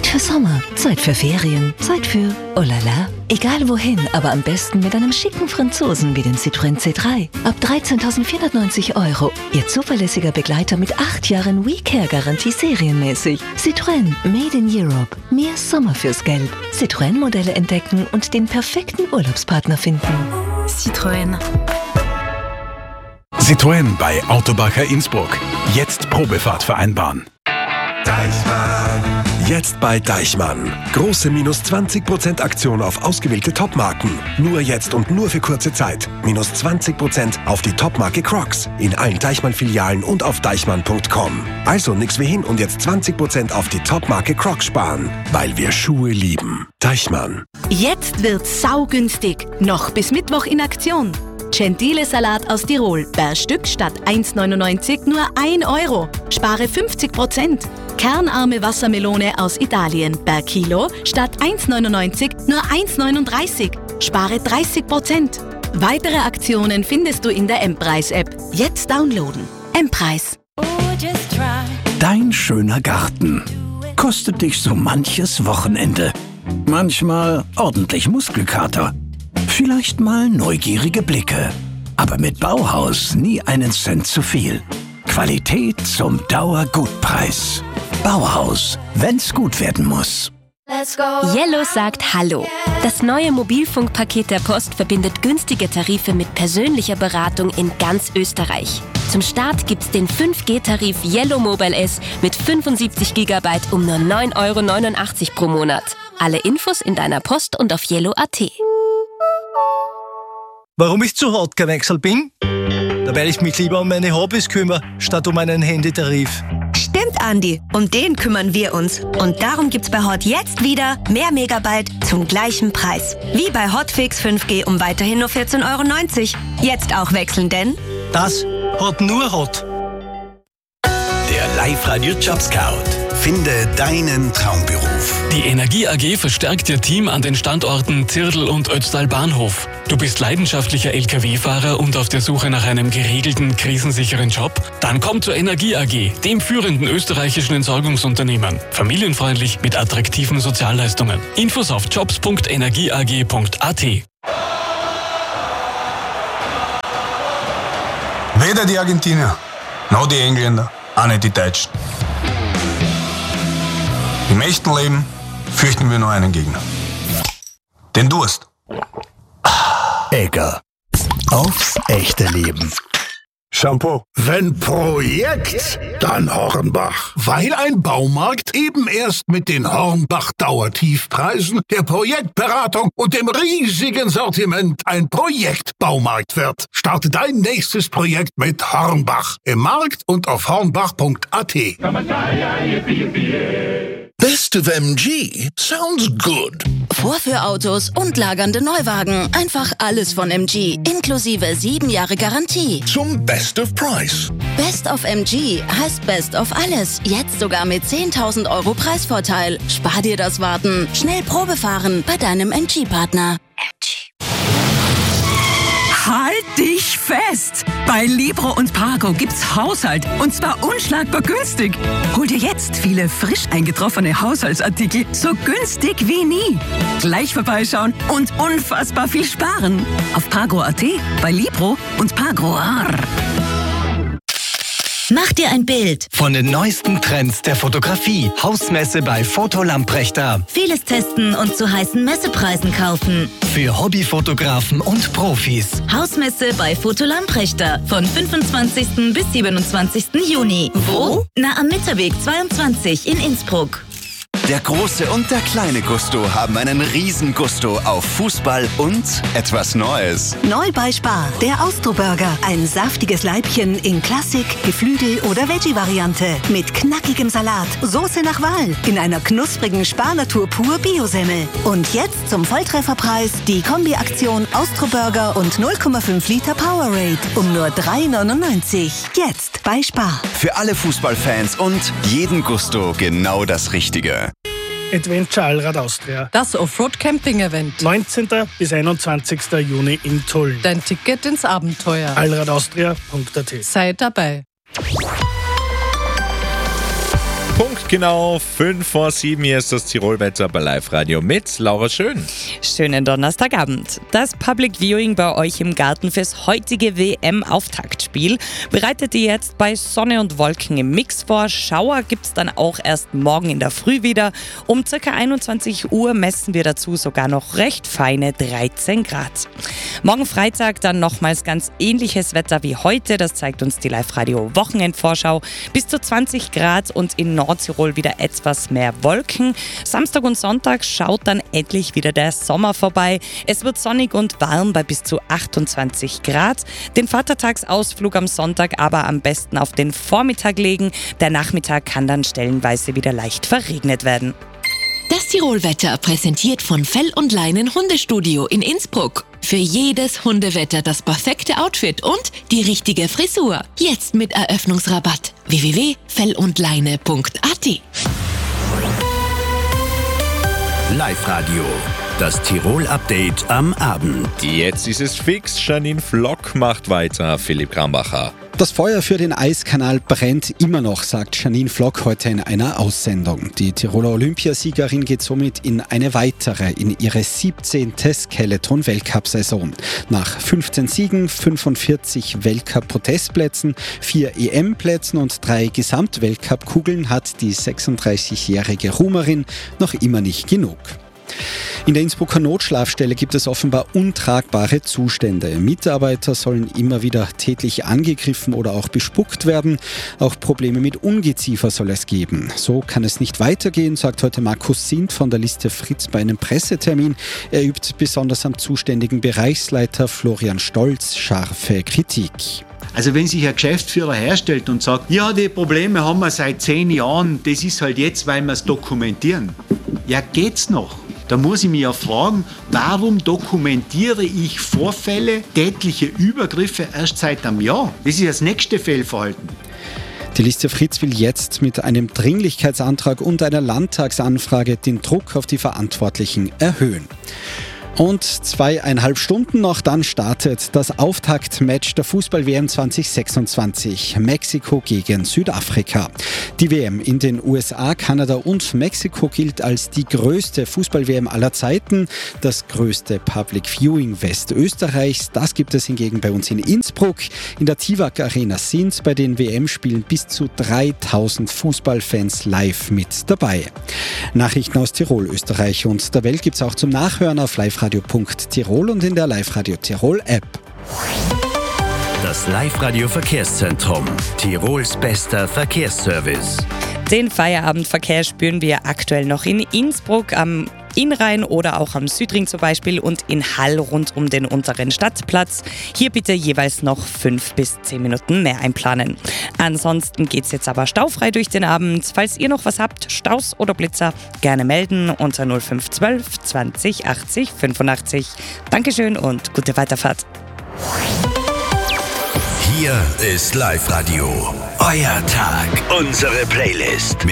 für Sommer, Zeit für Ferien, Zeit für oh la la. Egal wohin, aber am besten mit einem schicken Franzosen wie den Citroën C3. Ab 13.490 €. Ihr zuverlässiger Begleiter mit 8 Jahren WeCare-Garantie serienmäßig. Citroën, made in Europe. Mehr Sommer fürs Geld. Citroën-Modelle entdecken und den perfekten Urlaubspartner finden. Citroën. Citroën bei Autobacher Innsbruck. Jetzt Probefahrt vereinbaren. Deichmann. Jetzt bei Deichmann. Große minus 20% Aktion auf ausgewählte Topmarken. Nur jetzt und nur für kurze Zeit. Minus 20% auf die Topmarke Crocs. In allen Deichmann-Filialen und auf deichmann.com. Also nix wie hin und jetzt 20% auf die Topmarke Crocs sparen. Weil wir Schuhe lieben. Deichmann. Jetzt wird's saugünstig. Noch bis Mittwoch in Aktion. Gentile Salat aus Tirol. Per Stück statt 1,99 nur 1 €. Spare 50%. Kernarme Wassermelone aus Italien. Per Kilo statt 1,99 nur 1,39. Spare 30%. Weitere Aktionen findest du in der M-Preis-App. Jetzt downloaden. M-Preis. Dein schöner Garten kostet dich so manches Wochenende. Manchmal ordentlich Muskelkater. Vielleicht mal neugierige Blicke. Aber mit Bauhaus nie einen Cent zu viel. Qualität zum Dauergutpreis. Bauhaus, wenn's gut werden muss. Yellow sagt Hallo. Das neue Mobilfunkpaket der Post verbindet günstige Tarife mit persönlicher Beratung in ganz Österreich. Zum Start gibt's den 5G-Tarif Yellow Mobile S mit 75 GB um nur 9,89 € pro Monat. Alle Infos in deiner Post und auf yellow.at. Warum ich zu hart gewechselt bin? Weil ich mich lieber um meine Hobbys kümmere, statt um einen Handytarif. Stimmt, Andi. Um den kümmern wir uns. Und darum gibt's bei Hot jetzt wieder mehr Megabyte zum gleichen Preis. Wie bei Hotfix 5G um weiterhin nur 14,90 €. Jetzt auch wechseln, denn Das hat nur Hot. Der Live-Radio Job Scout. Finde deinen Traumberuf. Die Energie AG verstärkt ihr Team an den Standorten Zirdl und Ötztal Bahnhof. Du bist leidenschaftlicher Lkw-Fahrer und auf der Suche nach einem geregelten, krisensicheren Job? Dann komm zur Energie AG, dem führenden österreichischen Entsorgungsunternehmen. Familienfreundlich mit attraktiven Sozialleistungen. Infos auf jobs.energieag.at. Weder die Argentinier, noch die Engländer, auch nicht die Deutschen. Im echten Leben fürchten wir nur einen Gegner. Den Durst. Egger. Aufs echte Leben. Shampoo. Wenn Projekt, dann Hornbach. Weil ein Baumarkt eben erst mit den Hornbach-Dauertiefpreisen, der Projektberatung und dem riesigen Sortiment ein Projektbaumarkt wird. Starte dein nächstes Projekt mit Hornbach. Im Markt und auf hornbach.at. Best of MG sounds good. Vorführautos und lagernde Neuwagen. Einfach alles von MG. Inklusive 7 Jahre Garantie. Zum Best of Price. Best of MG heißt Best of alles. Jetzt sogar mit 10.000 € Preisvorteil. Spar dir das Warten. Schnell Probe fahren bei deinem MG-Partner. Halt dich fest! Bei Libro und Pargo gibt's Haushalt und zwar unschlagbar günstig. Hol dir jetzt viele frisch eingetroffene Haushaltsartikel so günstig wie nie. Gleich vorbeischauen und unfassbar viel sparen. Auf Pargo.at, bei Libro und Pargo. mach dir ein Bild. Von den neuesten Trends der Fotografie. Hausmesse bei Foto Lamprechter. Vieles testen und zu heißen Messepreisen kaufen. Für Hobbyfotografen und Profis. Hausmesse bei Foto Lamprechter von 25. bis 27. Juni. Wo? Na, am Mitterweg 22 in Innsbruck. Der große und der kleine Gusto haben einen riesen Gusto auf Fußball und etwas Neues. Neu bei Spar, der Austro-Burger. Ein saftiges Leibchen in Klassik, Geflügel- oder Veggie-Variante. Mit knackigem Salat, Soße nach Wahl, in einer knusprigen Spar-Natur pur Biosemmel. Und jetzt zum Volltrefferpreis die Kombi-Aktion Austro-Burger und 0,5 Liter Powerade um nur 3,99. Jetzt bei Spar. Für alle Fußballfans und jeden Gusto genau das Richtige. Adventure Allrad Austria. Das Offroad-Camping-Event. 19. bis 21. Juni in Tulln. Dein Ticket ins Abenteuer. allradaustria.at. Sei dabei. Punktgenau 5:07. Hier ist das Tirolwetter bei Live Radio mit Laura Schön. Schönen Donnerstagabend. Das Public Viewing bei euch im Garten fürs heutige WM-Auftaktspiel bereitet ihr jetzt bei Sonne und Wolken im Mix vor. Schauer gibt es dann auch erst morgen in der Früh wieder. Um ca. 21 Uhr messen wir dazu sogar noch recht feine 13 Grad. Morgen Freitag dann nochmals ganz ähnliches Wetter wie heute. Das zeigt uns die Live Radio Wochenendvorschau. Bis zu 20 Grad und in Nordtirol wieder etwas mehr Wolken. Samstag und Sonntag schaut dann endlich wieder der Sommer vorbei. Es wird sonnig und warm bei bis zu 28 Grad. Den Vatertagsausflug am Sonntag aber am besten auf den Vormittag legen. Der Nachmittag kann dann stellenweise wieder leicht verregnet werden. Das Tirolwetter präsentiert von Fell und Leinen Hundestudio in Innsbruck. Für jedes Hundewetter das perfekte Outfit und die richtige Frisur. Jetzt mit Eröffnungsrabatt. www.fellundleine.at. Live Radio, das Tirol-Update am Abend. Jetzt ist es fix. Janine Flock macht weiter. Philipp Krambacher. Das Feuer für den Eiskanal brennt immer noch, sagt Janine Flock heute in einer Aussendung. Die Tiroler Olympiasiegerin geht somit in ihre 17. Skeleton-Weltcup-Saison. Nach 15 Siegen, 45 Weltcup-Podestplätzen, 4 EM-Plätzen und 3 Gesamtweltcup-Kugeln hat die 36-jährige Ruhmerin noch immer nicht genug. In der Innsbrucker Notschlafstelle gibt es offenbar untragbare Zustände. Mitarbeiter sollen immer wieder tätlich angegriffen oder auch bespuckt werden. Auch Probleme mit Ungeziefer soll es geben. So kann es nicht weitergehen, sagt heute Markus Sindt von der Liste Fritz bei einem Pressetermin. Er übt besonders am zuständigen Bereichsleiter Florian Stolz scharfe Kritik. Also wenn sich ein Geschäftsführer herstellt und sagt, ja, die Probleme haben wir seit 10 Jahren, das ist halt jetzt, weil wir es dokumentieren. Ja, geht's noch? Da muss ich mich ja fragen, warum dokumentiere ich Vorfälle, tätliche Übergriffe erst seit einem Jahr? Das ist das nächste Fehlverhalten. Die Liste Fritz will jetzt mit einem Dringlichkeitsantrag und einer Landtagsanfrage den Druck auf die Verantwortlichen erhöhen. Und 2,5 Stunden noch, dann startet das Auftaktmatch der Fußball-WM 2026. Mexiko gegen Südafrika. Die WM in den USA, Kanada und Mexiko gilt als die größte Fußball-WM aller Zeiten. Das größte Public Viewing Westösterreichs. Das gibt es hingegen bei uns in Innsbruck. In der TIWAG Arena sind bei den WM-Spielen bis zu 3000 Fußballfans live mit dabei. Nachrichten aus Tirol, Österreich und der Welt gibt es auch zum Nachhören auf liveradio.tirol und in der Live-Radio Tirol App. Das Live-Radio Verkehrszentrum, Tirols bester Verkehrsservice. Den Feierabendverkehr spüren wir aktuell noch in Innsbruck am Innrhein oder auch am Südring zum Beispiel und in Hall rund um den unteren Stadtplatz. Hier bitte jeweils noch 5 bis 10 Minuten mehr einplanen. Ansonsten geht's jetzt aber staufrei durch den Abend. Falls ihr noch was habt, Staus oder Blitzer, gerne melden unter 0512 20 80 85. Dankeschön und gute Weiterfahrt. Hier ist Live Radio. Euer Tag, unsere Playlist.